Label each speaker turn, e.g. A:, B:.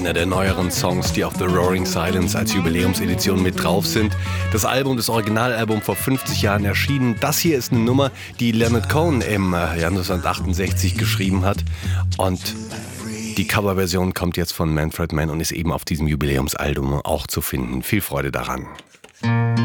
A: einer der neueren Songs, die auf The Roaring Silence als Jubiläumsedition mit drauf sind. Das Originalalbum vor 50 Jahren erschienen. Das hier ist eine Nummer, die Leonard Cohen im Jahr 1968 geschrieben hat. Und die Coverversion kommt jetzt von Manfred Mann und ist eben auf diesem Jubiläumsalbum auch zu finden. Viel Freude daran.